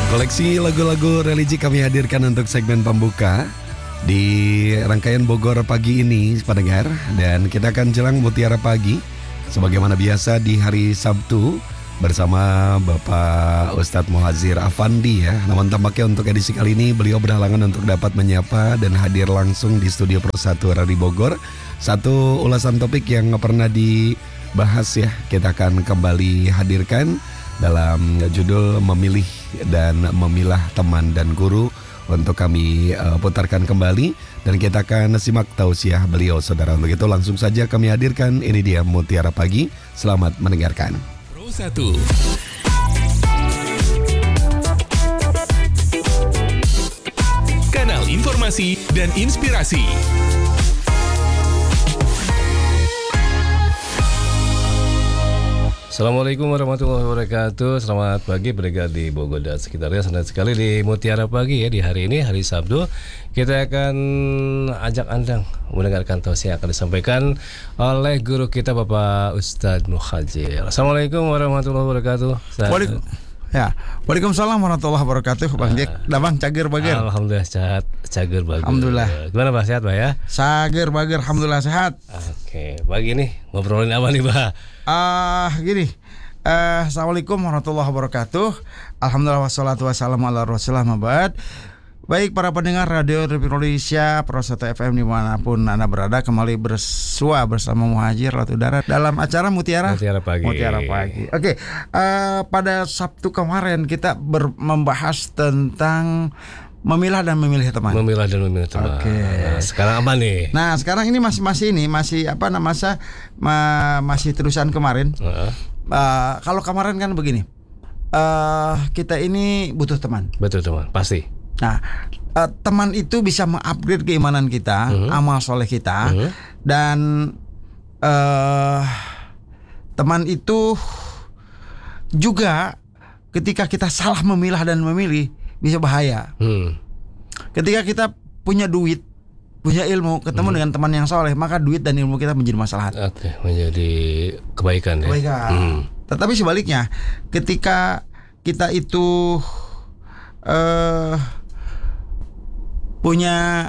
Koleksi lagu-lagu religi kami hadirkan untuk segmen pembuka di rangkaian Bogor pagi ini, pendengar. Dan kita akan jelang Mutiara Pagi sebagaimana biasa di hari Sabtu bersama Bapak Ustadz Muhadzir Afandi ya. Namun tampaknya untuk edisi kali ini beliau berhalangan untuk dapat menyapa dan hadir langsung di studio Pro 1 Radio Bogor. Satu ulasan topik yang pernah dibahas ya, kita akan kembali hadirkan dalam judul memilih dan memilah teman dan guru untuk kami putarkan kembali, dan kita akan simak tausiah beliau saudara. Untuk itu langsung saja kami hadirkan, ini dia Mutiara Pagi. Selamat mendengarkan. Pro 1 Kanal informasi dan inspirasi. Assalamualaikum warahmatullahi wabarakatuh. Selamat pagi pendengar di Bogor dan sekitarnya. Senang sekali di Mutiara Pagi ya, di hari ini, hari Sabtu. Kita akan ajak Anda mendengarkan tausiah yang akan disampaikan oleh guru kita Bapak Ustadz Muhadzir. Assalamualaikum warahmatullahi wabarakatuh. Waalaikumsalam warahmatullahi wabarakatuh. Bang Jack, Bang Cager Bager. Alhamdulillah sehat, Cager Bager. Alhamdulillah. Gimana Pak, sehat Pak ya? Cager Bager, alhamdulillah sehat. Oke, pagi ini ngobrolin apa nih Pak? Gini. Assalamualaikum warahmatullahi wabarakatuh. Alhamdulillah wassalatu wassalamu ala rasulillah mabad. Baik para pendengar Radio Republik Indonesia, Pro 1 FM dimanapun Anda berada, kembali bersua bersama Muhadzir Laut Udara dalam acara Mutiara Pagi. Oke, pada Sabtu kemarin kita membahas tentang memilah dan memilih teman. Oke. Nah, sekarang apa nih? Nah, sekarang ini masih terusan kemarin. Kalau kemarin kan begini, kita ini butuh teman. Betul teman, pasti. Nah, teman itu bisa mengupgrade keimanan kita, amal soleh kita, dan teman itu juga ketika kita salah memilah dan memilih bisa bahaya. Ketika kita punya duit, punya ilmu, ketemu dengan teman yang soleh, maka duit dan ilmu kita menjadi masalah. Oke, menjadi kebaikan ya. Tetapi sebaliknya, ketika kita itu punya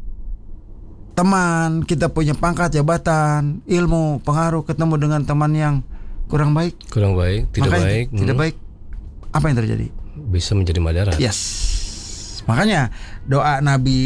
teman, kita punya pangkat, jabatan, ilmu, pengaruh, ketemu dengan teman yang kurang baik, tidak baik, apa yang terjadi? Bisa menjadi madarat. Yes. Makanya doa Nabi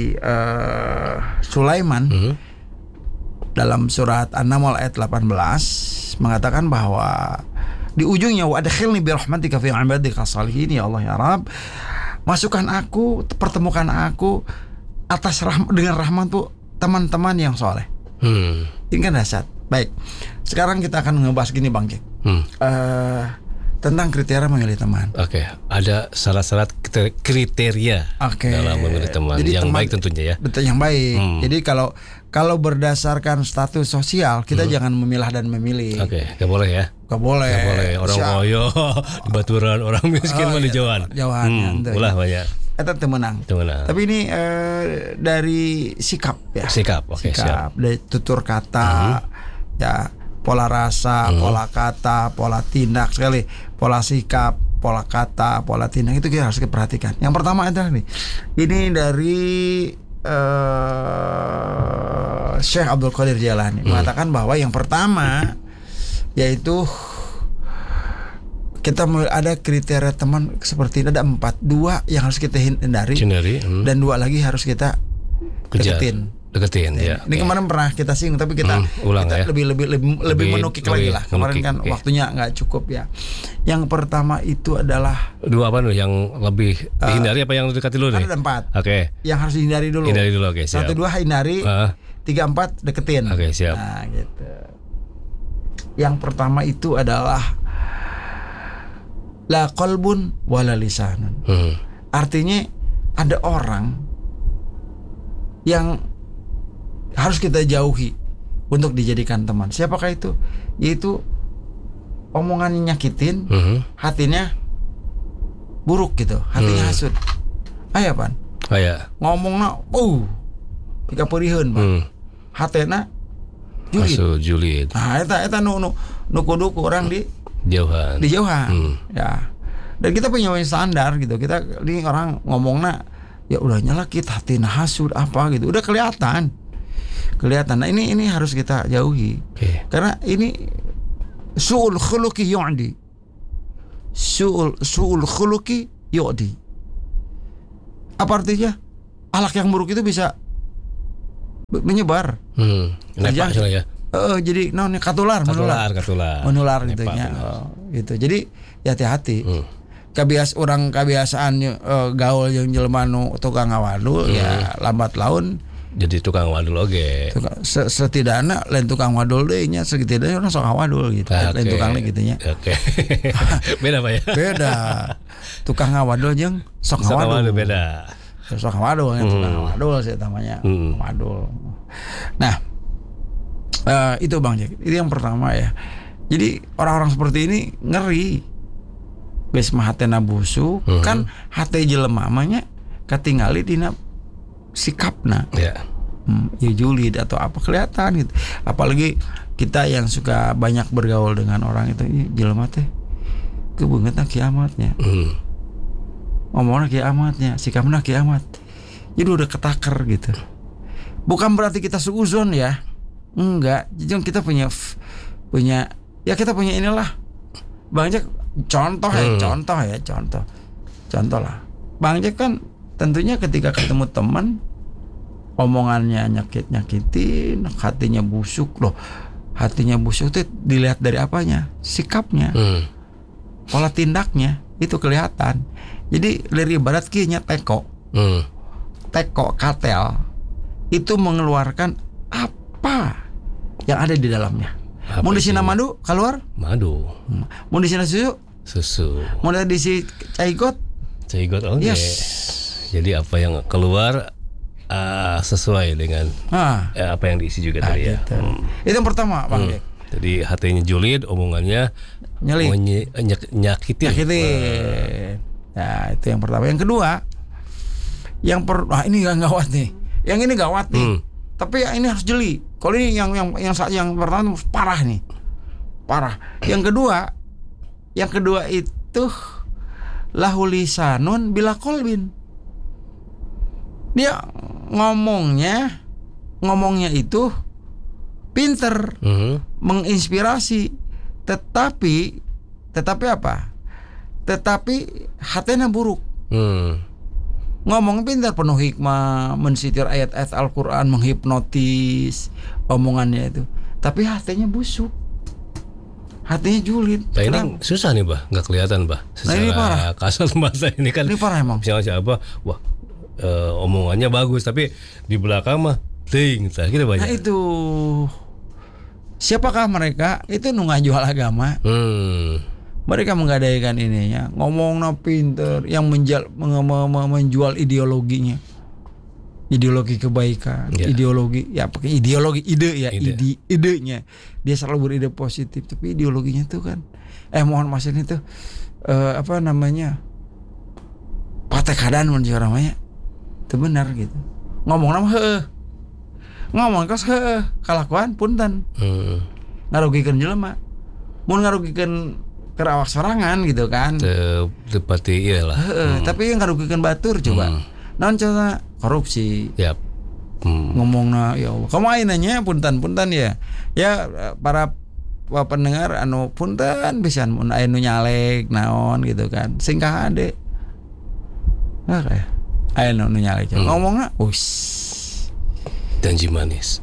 Sulaiman dalam surat An-Naml ayat 18 mengatakan bahwa di ujungnya wa adkhilni bi rahmatika fi ibadika shalihin, ya Allah ya Rabb, masukkan aku, pertemukan aku atas dengan rahmat-Mu teman-teman yang soleh. Ini kan dahsyat. Baik, sekarang kita akan ngebahas gini Bang Jack, tentang kriteria memilih teman. Oke, ada syarat-syarat kriteria dalam memilih teman. Jadi yang baik tentunya ya. Betul, yang baik. Jadi kalau berdasarkan status sosial, kita jangan memilah dan memilih. Oke, gak boleh ya. Gak boleh. Orang koyo di Baturan, orang miskin mah di Jauhan. Ulah banyak. Itu temenang. Tapi ini dari sikap ya. Sikap. Dari tutur kata, ya, pola rasa, pola kata, pola tindak, sekali pola sikap, pola kata, pola tindak, itu kita harus perhatikan. Yang pertama adalah ini dari Syekh Abdul Qadir Jailani mengatakan bahwa yang pertama yaitu kita ada kriteria teman seperti ini, ada 4. 2 yang harus kita hindari. Dan 2 lagi harus kita deketin ya. Ini kemarin pernah kita singgung, tapi kita lebih menukik lagi lah. Kemarin kan waktunya nggak cukup ya. Yang pertama itu adalah 2 apa nih yang lebih dihindari, apa yang dekati dulu nih? Ada 4. Oke. Yang harus dihindari dulu. Oke, siap. 1, 2 hindari, 3, 4 deketin. Oke, siap. Nah, gitu. Yang pertama itu adalah la qalbun wala lisanun. Artinya ada orang yang harus kita jauhi untuk dijadikan teman. Siapakah itu? Yaitu omongannya nyakitin, hatinya buruk gitu, hatinya hasut. Aya pan? Aya. Ngomongna tiga periheun, Pak. Hatena julid. Nah, eta nu kudu orang di jauhan. Ya. Dan kita punya standar gitu. Kita ini orang ngomongnya ya udah nyala kita tina hasud apa gitu. Udah kelihatan. Nah, ini harus kita jauhi. Oke. Karena ini su'ul khuluqi yu'di. Su'ul khuluqi yu'di. Apa artinya? Akhlak yang buruk itu bisa menyebar. Nepak ya. Jadi menular gitu nya. Gitu. Jadi hati-hati. Kebiasaan gaul yang jelema nu tukang ngawadul ya lambat laun jadi tukang wadul oge. Setidaknya lain tukang wadul deui nya setidaknya orang sok ngawadul gitu. Lain tukang gitu nya. Oke. Beda Pak ya? Beda. Tukang ngawadul jeung sok ngawadul beda. Sok ngawadul ya tukang ngawadul sih namanya. Ngawadul. Nah, itu Bang Jack. Itu yang pertama ya. Jadi orang-orang seperti ini ngeri. Geus mah hatena busuk, kan hate jelema mah nya katingali dina sikapna. Ya. Ya julid atau apa kelihatan gitu. Apalagi kita yang suka banyak bergaul dengan orang itu, jelema teh kebeungeutna kiamatnya. Ngomongna kiamatnya, sikapna kiamat. Jadi udah ketaker gitu. Bukan berarti kita suuzon ya. Enggak, jadi kita punya ya kita punya inilah. Bang Jack contoh lah. Bang Jack kan tentunya ketika ketemu teman omongannya nyakitin, hatinya busuk loh. Hatinya busuk itu dilihat dari apanya? Sikapnya. Pola tindaknya itu kelihatan. Jadi dari ibarat kinya teko. Teko katel itu mengeluarkan apa yang ada di dalamnya. Mau di sini madu keluar? Madu. Mau di sini susu? Mau di sini caigot oke. Yes. Jadi apa yang keluar sesuai dengan apa yang diisi juga tadi ya. Gitu. Itu yang pertama Bang Jack. Jadi hatinya julid, omongannya nyakitin. Nah itu yang pertama. Yang kedua, ini gawat nih. Yang ini gawat nih. Tapi ini harus jeli. Kalau ini yang pertama parah nih. Parah. Yang kedua itu lahulisanun bila kolbin. Dia ngomongnya itu pinter, menginspirasi, tetapi apa? Tetapi hatinya buruk. Ngomong pintar, penuh hikmah, mensitir ayat-ayat Al-Quran, menghipnotis omongannya itu, tapi hatinya busuk, hatinya julid. Nah ini susah nih Bah, nggak kelihatan Bah. Secara ini parah. Kasar masa ini kan. Ini parah emang. Misalnya apa? Wah, omongannya bagus, tapi di belakang mah ting, gitu banyak. Nah itu siapakah mereka? Itu nggak jual agama. Mereka menggadaikan ininya, ngomongnya pinter, yang menjual ideologinya, ideologi kebaikan, ideologi ya pakai ideologi idenya. Dia selalu beride positif, tapi ideologinya tuh kan, mohon maaf ini tuh apa namanya, patekadan menurut namanya, itu benar gitu. Ngomong kos kalakuan punten, ngarugikan jelema, mau ngarugikan kerawak sorangan gitu kan. Tepati iyalah. Tapi yang ngarugikan batur coba. Non contohnya korupsi. Yap. Ngomongna ya Allah. Kemainannya punten ya. Ya para pendengar anu punten pisan mun aya nu nyalek naon gitu kan. Singkah ade. Aya nu nyalek. Ngomongna janji manis.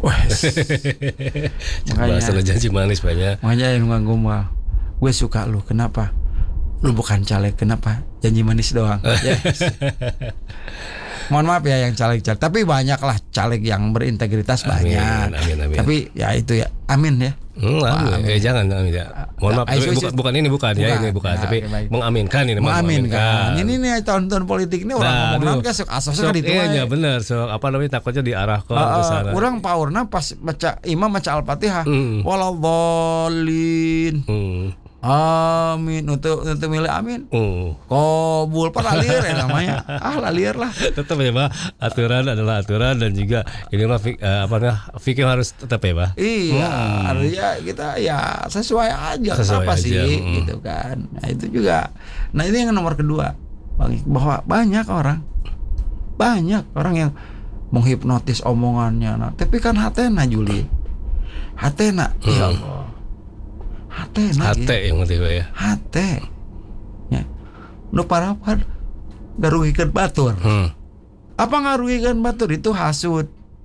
Makanya janji manis banyak. Makanya yang nganggo mah gue suka lu, kenapa? Lu bukan caleg, kenapa? Janji manis doang. Yes. Mohon maaf ya yang caleg-caleg, tapi banyaklah caleg yang berintegritas banyak. Amin. Tapi ya itu ya, amin ya. Amin. Jangan amin ya. Mohon maaf, bukan ini ya, tapi mengaminkan ini. Mengaminkan. Ini nih tahun-tahun politik ini orang ngomong kan asal-asal dituai. Iya benar, apa namanya takutnya diarahkan ke sana. Orang paurna pas imam baca Al-Fatihah, waladhdallin. Amin, untuk milih amin. Kobul lalir ya namanya. Lalir lah. Tetap ya Pak, aturan adalah aturan dan juga ini mah fikih harus tetap ya Pak. Iya, artinya kita ya sesuai aja Sesuai apa aja, sih gitu kan. Nah itu juga. Nah ini yang nomor kedua, bahwa banyak orang yang menghipnotis omongannya. Nah, tapi kan hatena Juli, hatena ya Allah. Hate yang penting Pak ya. Hate. Ya. Nu parapan ngarugikan batur. Apa ngarugikan batur itu hasud.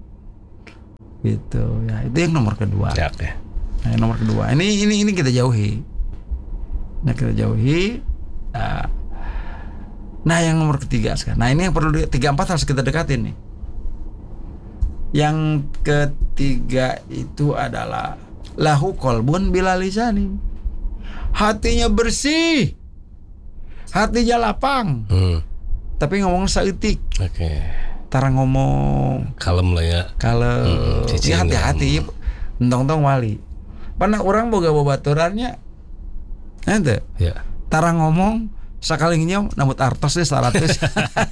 Gitu ya. Itu yang nomor kedua. Ya, oke. Nah, yang nomor kedua. Ini kita jauhi. Nah, kita jauhi. Nah, yang nomor ketiga sekarang. Nah, ini yang perlu 3-4 harus kita dekatin nih. Yang ketiga itu adalah lahu qalbun bila lisanin. Hatinya bersih, hatinya lapang, tapi ngomong saeutik. Oke. Tara ngomong Kalem lah ya. Kalem. Cicing Hati-hati. Entong-tong wali. Pana orang boga babaturannya. Ente. Ya. Tara ngomong sakalinya namut artos deh 100.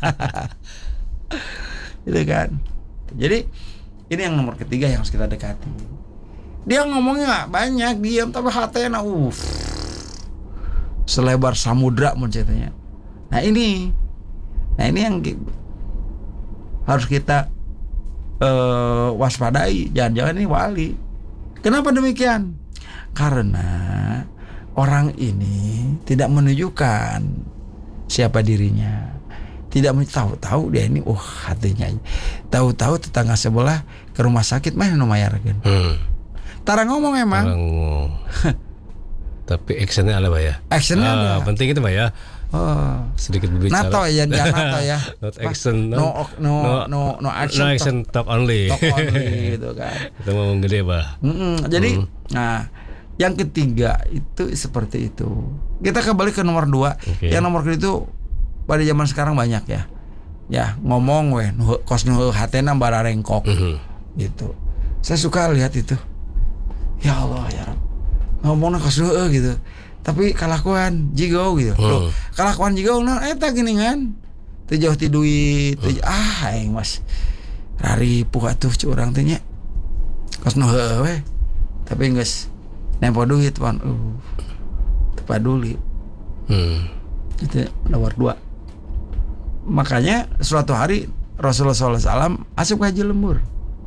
Gitu kan. Jadi ini yang nomor ketiga yang harus kita dekati. Dia ngomongnya banyak, diam tapi hatena selebar samudra ceritanya. Nah ini yang harus kita waspadai. Jangan-jangan ini wali. Kenapa demikian? Karena orang ini tidak menunjukkan siapa dirinya. Tidak tahu-tahu dia ini hatinya. Tahu-tahu tetangga sebelah ke rumah sakit mah numayarkeun. Tara ngomong emang. Tapi actionnya ada Pak ya. Actionnya ada. Penting itu Pak ya. Sedikit berbicara. NATO ya, NATO ya. Not action. No action. No action, talk only. Talk only gitu kan. Kita ngomong gede Pak. Jadi, nah, yang ketiga itu seperti itu. Kita kembali ke nomor 2. Okay. Yang nomor kedua itu pada zaman sekarang banyak ya. Ya ngomong kos hatena bararengkok gitu. Saya suka lihat itu. Ya Allah ya Rabb. Ngomongna kos gitu. Tapi kalakuan jigo gitu. Loh, kalakuan jigo eta geuningan. Teu jauh ti duit, aing Mas. Raripuh atuh curang teh nya. Kos heueuh we. Tapi geus nempo duit pan. Teu paduli. Itu nomor 2. Makanya suatu hari Rasulullah SAW asup ke Haji Lembur.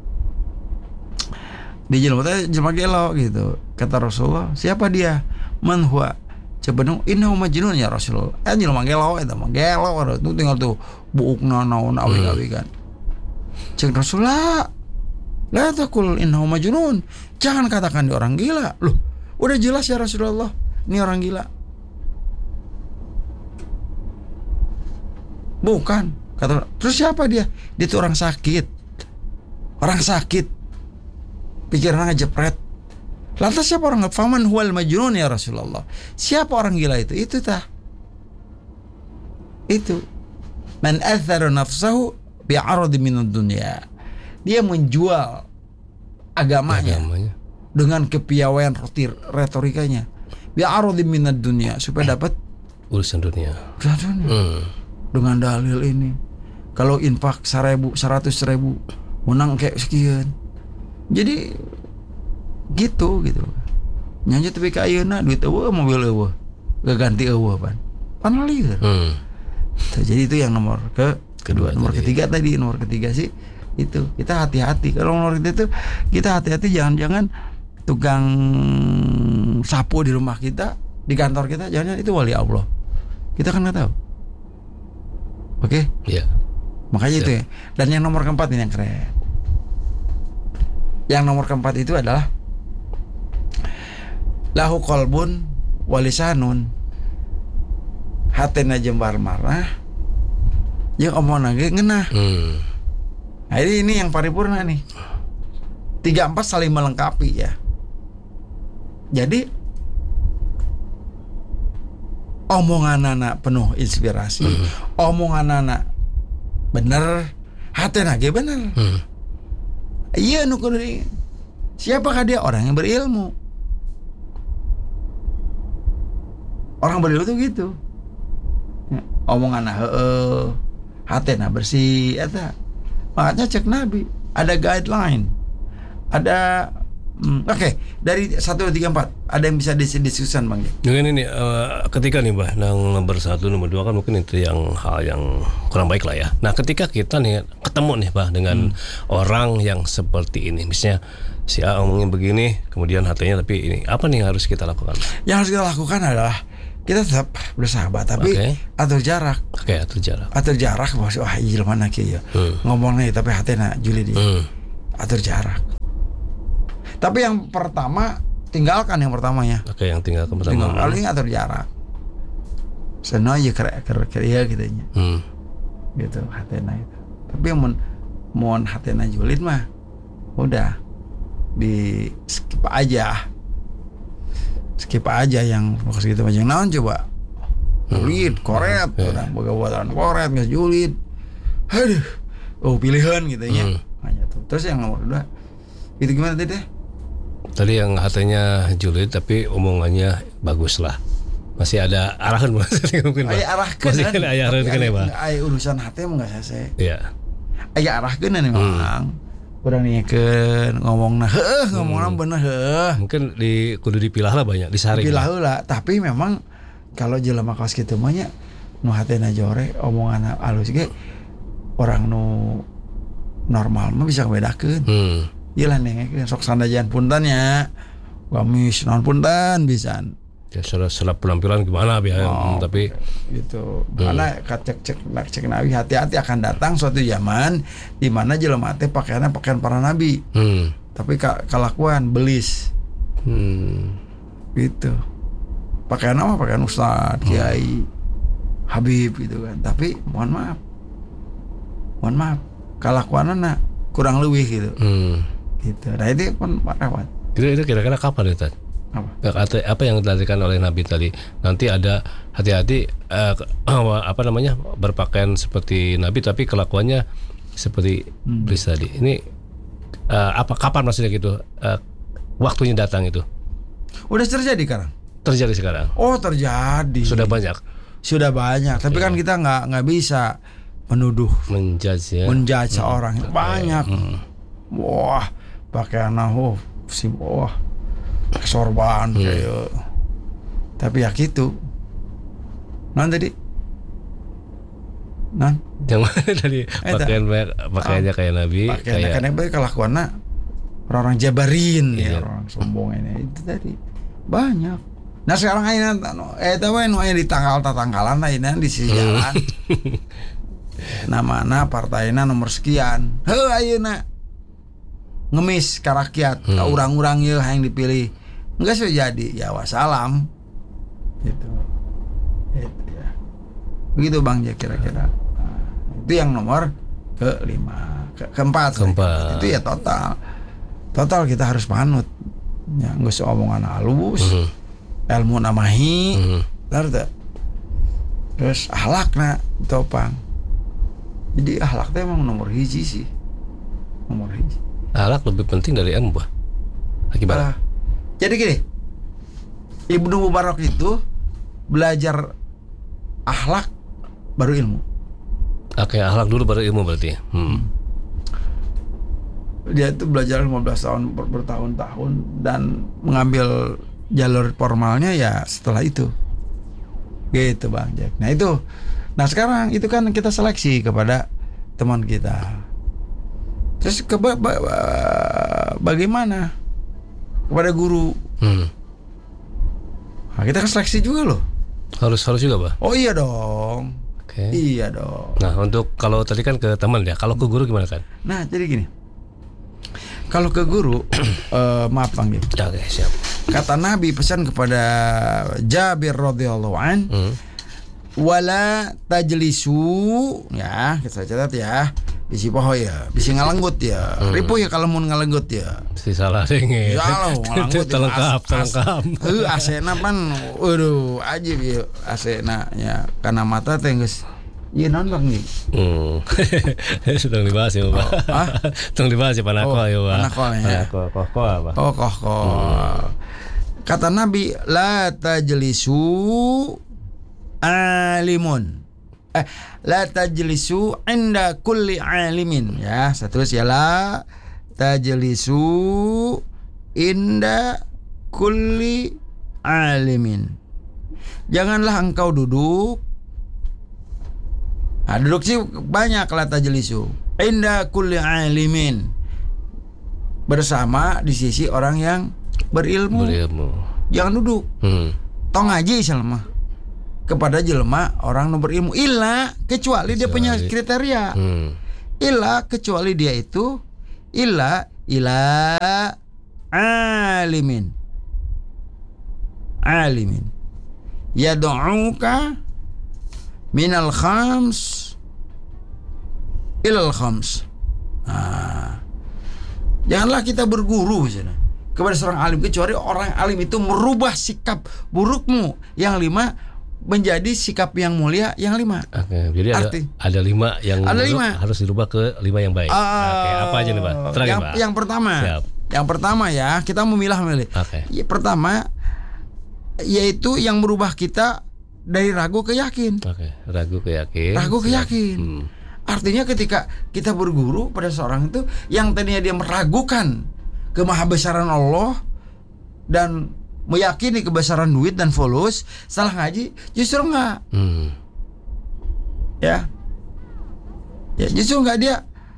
Di jelema teh jelema gelo gitu. Kata Rasulullah, siapa dia? Man huwa? Cebenung innahu majnun ya Rasulullah. Jelema gelo eta mah gelo tuh tinggal tuh buukna naon awi-awi kan. Cek Rasulullah, la taqul innahu majnun. Jangan katakan dia orang gila. Loh, udah jelas ya Rasulullah, ini orang gila. Bukan, kata. Terus siapa dia? Dia tuh orang sakit. Orang sakit. Pikirannya ngejepret. Lantas siapa orang faman huwal majnun ya Rasulullah? Siapa orang gila itu? Itu tah. Itu. Man athara nafsahu bi'aradi minad dunya. Dia menjual agamanya dengan kepiawaian retorikanya. Bi'aradi minad dunya supaya dapat urusan dunia. Dengan dalil ini. Kalau infak 100.000 menang kayak sekian. Jadi gitu. Nyanyi tapi ka ayeuna duit eueuh mobil eueuh. Gaganti eueuh pan lieur. Jadi itu yang nomor kedua. Nomor ketiga tadi, nomor ketiga sih itu. Kita hati-hati. Kalau nomor itu kita hati-hati jangan-jangan tukang sapu di rumah kita, di kantor kita, jangan itu wali Allah. Kita kan enggak tahu. Oke? Iya. Makanya itu ya. Dan yang nomor keempat ini yang keren. Yang nomor keempat itu adalah lahu qalbun walisanun. Hatena jembar marah. Yang omongna ge ngeunah. Nah, ini yang paripurna nih. 3-4 saling melengkapi ya. Jadi omonganana penuh inspirasi. Omonganana bener, hatena ge bener. Iya nu kudu. Siapakah dia? Orang yang berilmu. Orang beliau tuh gitu. Omongan hatena bersih eta. Makanya cek Nabi ada guideline. Ada oke, dari 1, 2, 3, 4 ada yang bisa diskusikan Bang. Dengan ini ketika nih Mbah, nomor 1, nomor 2 kan mungkin itu yang hal yang kurang baik lah ya. Nah ketika kita nih ketemu nih Mbah dengan orang yang seperti ini, misalnya si A ngomongin begini, kemudian hatinya tapi ini, apa nih yang harus kita lakukan? Yang harus kita lakukan adalah kita tetap bersahabat, tapi atur jarak. Oke, atur jarak. Atur jarak, wah iya mana kia ya. Ngomongnya tapi hatena juli dia. Atur jarak. Tapi yang pertama tinggalkan yang pertamanya. Oke, yang tinggalkan pertama. Paling atur jarak. Seno ya kerja gitunya. Gitu hatena itu. Tapi yang mau hatena julid mah udah di skip aja. Skip aja yang fokus gitu macam naon coba. Julid, koret, orang boga buatan koret nggak julid. Aduh. Oh, pilihan gitu ya. Hanya tuh. Terus yang nomor 2 itu gimana tadi deh? Tadi yang hatanya julid tapi omongannya bagus lah. Masih ada arahan mungkin Pak. Arahkeun. Masih ada arahan kan ya Pak. Aya urusan hate mah enggak sase. Iya. Aya arahkeun memang. Urang ningkeun ngomongna ngomongna bener Mungkin kudu dipilah lah banyak, disaring. Dipilah heula, tapi memang kalau jelema kaos kitu mah nya nu hatena jore omonganna alus ge orang nu normal mah bisa bedakeun. Ieu lah nengekeun sok sandajan punten nya. Gamis naon punten pisan. Ya salah penampilan gimana biar tapi gitu. Karena cek Nabi hati-hati akan datang suatu zaman di mana jelema teh pakaiannya pakaian para nabi. Tapi kelakuan belis. Gitu. Pakaian apa? Pakaian ustad, kiai, habib gitu kan. Tapi mohon maaf. Kelakuanna kurang leuwih gitu. Gitu. Nah itu pun rawat. Itu kira-kira kapan itu? Apa yang dilakukan oleh Nabi tadi? Nanti ada hati-hati berpakaian seperti Nabi tapi kelakuannya seperti iblis tadi. Ini kapan maksudnya gitu? Waktunya datang itu? Udah terjadi sekarang. Terjadi sekarang. Oh terjadi. Sudah banyak. Tapi kan kita nggak bisa menuduh, menjudge seorang banyak. Wah pakaian sorban kayak. Tapi ya gitu. Tadi. Yang mana tadi pakaiannya kayak Nabi, kayak Nabi kelakuannya orang Jabarin ya, orang sombong ini itu tadi. Banyak. Nah sekarang ayeuna eta we nu aya di tanggal-tanggalan ayeuna di sisi jalan. Namana partaina nomor sekian. Heuh ayeuna. Ngemis ka rakyat, ka urang-urang ieu hayang dipilih. Enggak sih jadi, ya wassalam. Gitu. Itu ya. Begitu Bang ya kira-kira. Nah, itu yang nomor keempat. Itu ya total kita harus manut. Ya geus omongan halus. Ilmu namahi. Terus akhlakna topang. Jadi akhlak teh emang nomor hiji sih. Nomor hiji. Akhlak lebih penting dari ilmu, Bah. Akibat. Jadi gini, Ibnu Mubarak itu belajar akhlak baru ilmu. Oke, akhlak dulu baru ilmu berarti. Dia itu belajar 15 tahun bertahun-tahun dan mengambil jalur formalnya ya setelah itu. Gitu Bang Jack. Nah sekarang itu kan kita seleksi kepada teman kita. Terus bagaimana kepada guru? Nah, kita kan seleksi juga loh. Harus juga, Bah. Oh iya dong. Oke. Iya dong. Nah untuk kalau tadi kan ke teman ya, kalau ke guru gimana kan? Nah jadi gini, kalau ke guru, maaf Bang. Oke, siap. Kata Nabi pesan kepada Jabir radhiyallahu an, wala tajlisu, ya kita catat ya, bisi poho ya, bisi ngalenggut ya, ripo ya kalau mau ngalenggut ya. Si salah denge. Salah ngalenggut. Telengkap. Asena pan, waduh ajib ya asena ya, karena mata teh geus. Iya non Bang nih. Sedang dibahas ya Pak. Sedang dibahas ya Panako ya Pak. Panako ya. Koh apa? Oh koh. Kata Nabi, la tajlisu alimun. La tajlisu inda kulli alimin. Ya, terus ya, la tajlisu inda kulli alimin. Janganlah engkau duduk. Nah, duduk sih banyak, la tajlisu inda kulli alimin, bersama di sisi orang yang berilmu. Jangan duduk. Tong ngaji selama kepada jelema orang nu berilmu, illa kecuali dia punya kriteria. Illa kecuali dia itu illa alimin yad'uka minal khams ilal khams. Janganlah kita berguru kepada seorang alim kecuali orang alim itu merubah sikap burukmu yang 5 menjadi sikap yang mulia yang 5. Oke, jadi ada 5 yang harus dirubah ke 5 yang baik. Oke, apa aja nih Pak? Terangin, Pak. Yang pertama. Siap. Yang pertama ya, kita memilah-milih. Oke. Pertama yaitu yang merubah kita dari ragu ke yakin. Oke, ragu ke yakin. Ragu ke yakin. Artinya ketika kita berguru pada seorang itu yang tadinya dia meragukan kemahabesaran Allah dan meyakini kebesaran duit dan fulus, salah ngaji justru enggak. Ya, justru enggak, dia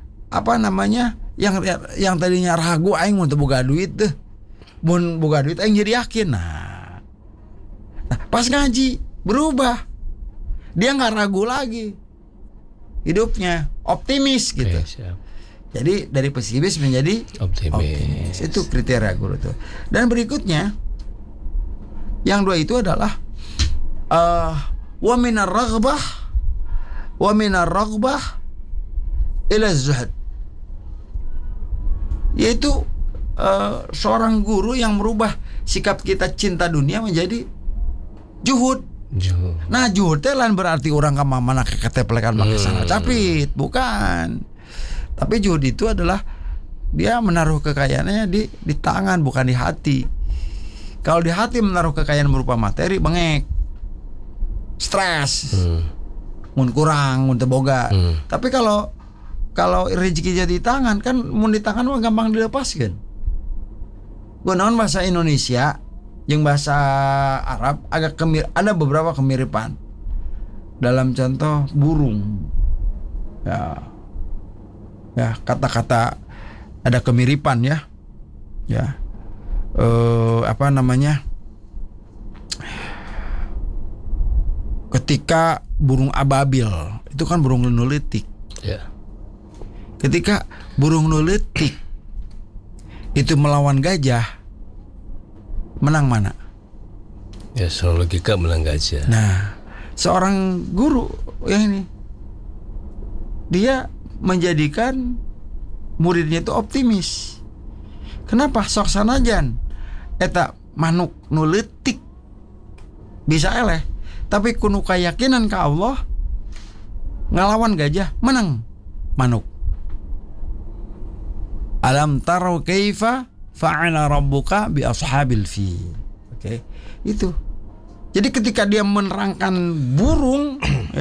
yang tadinya ragu aing mun teu boga duit teh. Mun boga duit aing jadi yakin. Nah, pas ngaji berubah. Dia enggak ragu lagi. Hidupnya optimis gitu. Siap. Jadi dari pesimis menjadi optimis. Itu kriteria guru tuh. Dan berikutnya yang 2 itu adalah wa minar raghbah ila zuhud. Yaitu seorang guru yang merubah sikap kita cinta dunia menjadi juhud. Nah, juhud teh lain berarti orang ka mamana keteplekan make sana capit, bukan. Tapi juhud itu adalah dia menaruh kekayaannya di tangan, bukan di hati. Kalau di hati menaruh kekayaan berupa materi, bengek, stres, mun kurang, mun teu boga. Tapi kalau rezeki jadi di tangan, kan mun di tangan mah gampang dilepaskan. Gunaon bahasa Indonesia yang bahasa Arab agak ada beberapa kemiripan. Dalam contoh burung, ya kata-kata ada kemiripan ya. Ketika burung ababil itu kan burung nulitik. Ya. Ketika burung nulitik itu melawan gajah, menang mana? Ya, soal logika menang gajah. Nah, seorang guru yang ini dia menjadikan muridnya itu optimis. Kenapa? Sok sanajan eta manuk nu leutik bisa eleh, tapi kudu kayakinan ka Allah ngalawan gajah menang manuk. Alam tarau kaifa fa'ala rabbuka bi ashabil fil. Oke. Itu. Jadi ketika dia menerangkan burung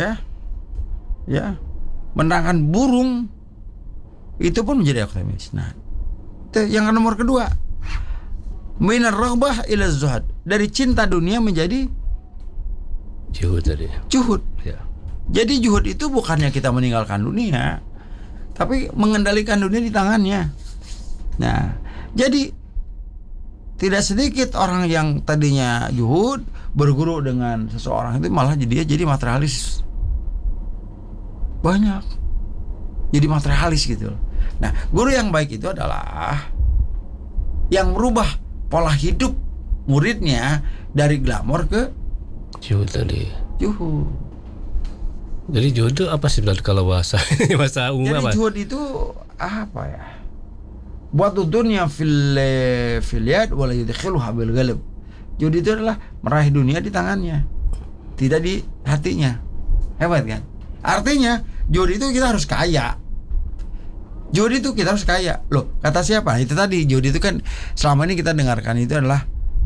menerangkan burung itu pun menjadi optimis. Nah, itu yang nomor kedua. Minar raghbah ila zuhud. Dari cinta dunia menjadi juhud tadi. Juhud. Ya. Jadi juhud itu bukannya kita meninggalkan dunia, tapi mengendalikan dunia di tangannya. Nah, jadi tidak sedikit orang yang tadinya juhud berguru dengan seseorang itu malah jadi materialis. Banyak. Jadi materialis gitu. Nah, guru yang baik itu adalah yang merubah pola hidup muridnya dari glamor ke juhud tadi. Juhud. Jadi juhud itu apa sih kalau bahasa umum? Jadi apa? juhud itu apa ya? Buat dunia fil yad wala yudkhiluha bil qalb. Juhud itu adalah meraih dunia di tangannya, tidak di hatinya. Hebat kan? Artinya juhud itu kita harus kaya. Juhud itu kita harus kaya. Loh, kata siapa? Itu tadi juhud itu kan selama ini kita dengarkan itu adalah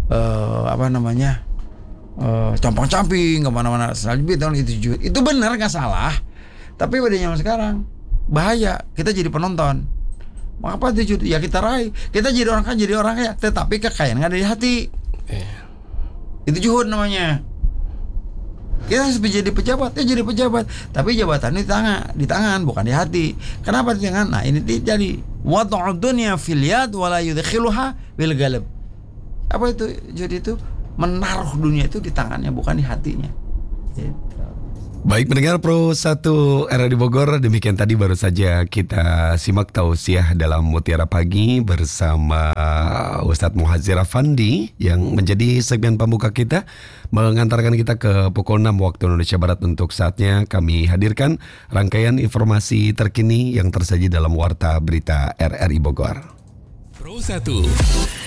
compang-camping kemana-mana itu benar nggak salah, tapi pada zaman sekarang bahaya, kita jadi penonton. Apa itu judi? Ya kita raih, kita jadi orang kaya, tetapi kekayaan nggak ada di hati. Itu juhud namanya. Kita harus jadi pejabat, jadi pejabat, tapi jabatan di tangan bukan di hati. Kenapa di tangan? Nah ini jadi wad'ud dunya fil yad wala yudkhiluha bil galab. Apa itu judi itu? Menaruh dunia itu di tangannya bukan di hatinya. Baik pendengar Pro 1 RRI Bogor, demikian tadi baru saja kita simak tausiah dalam Mutiara Pagi bersama Ustadz Muhadzir Afandi yang menjadi segmen pembuka kita, mengantarkan kita ke pukul 6 waktu Indonesia Barat. Untuk saatnya kami hadirkan rangkaian informasi terkini yang tersaji dalam Warta Berita RRI Bogor. Pro 1